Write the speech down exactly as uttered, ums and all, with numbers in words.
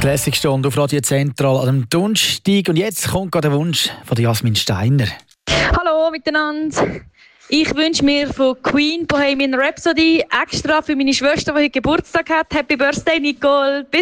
Classic-Stunde auf Radio Zentral an dem Donnerstag. Und jetzt kommt gerade der Wunsch von Jasmin Steiner. Hallo miteinander. Ich wünsche mir von Queen Bohemian Rhapsody extra für meine Schwester, die heute Geburtstag hat. Happy Birthday, Nicole. Bis